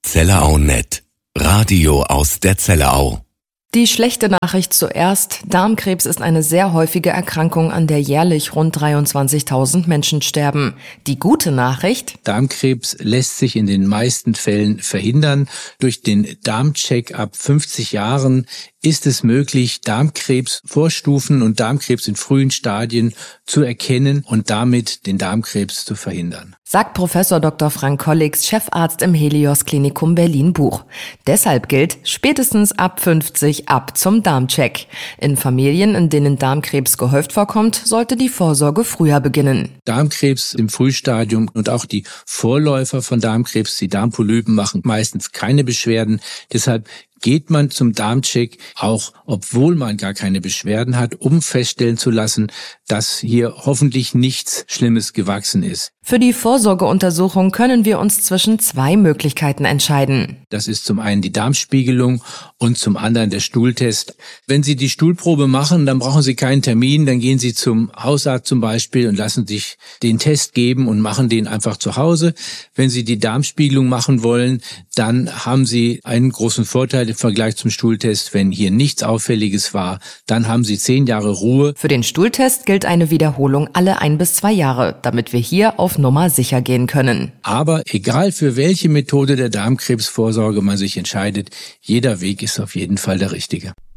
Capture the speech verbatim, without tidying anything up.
Zellerau Punkt net. Radio aus der Zellerau. Die schlechte Nachricht zuerst. Darmkrebs ist eine sehr häufige Erkrankung, an der jährlich rund dreiundzwanzigtausend Menschen sterben. Die gute Nachricht: Darmkrebs lässt sich in den meisten Fällen verhindern. Durch den Darmcheck ab fünfzig Jahren ist es möglich, Darmkrebsvorstufen und Darmkrebs in frühen Stadien zu erkennen und damit den Darmkrebs zu verhindern. Sagt Professor Doktor Frank Kollix, Chefarzt im Helios Klinikum Berlin-Buch. Deshalb gilt, spätestens ab fünfzig ab zum Darmcheck. In Familien, in denen Darmkrebs gehäuft vorkommt, sollte die Vorsorge früher beginnen. Darmkrebs im Frühstadium und auch die Vorläufer von Darmkrebs, die Darmpolypen, machen meistens keine Beschwerden. Deshalb geht man zum Darmcheck, auch obwohl man gar keine Beschwerden hat, um feststellen zu lassen, dass hier hoffentlich nichts Schlimmes gewachsen ist. Für die Vorsorgeuntersuchung können wir uns zwischen zwei Möglichkeiten entscheiden. Das ist zum einen die Darmspiegelung und zum anderen der Stuhltest. Wenn Sie die Stuhlprobe machen, dann brauchen Sie keinen Termin, dann gehen Sie zum Hausarzt zum Beispiel und lassen sich den Test geben und machen den einfach zu Hause. Wenn Sie die Darmspiegelung machen wollen, dann haben Sie einen großen Vorteil im Vergleich zum Stuhltest. Wenn hier nichts Auffälliges war, dann haben Sie zehn Jahre Ruhe. Für den Stuhltest gilt eine Wiederholung alle ein bis zwei Jahre, damit wir hier auf Nummer sicher gehen können. Aber egal für welche Methode der Darmkrebsvorsorge man sich entscheidet, jeder Weg ist auf jeden Fall der richtige.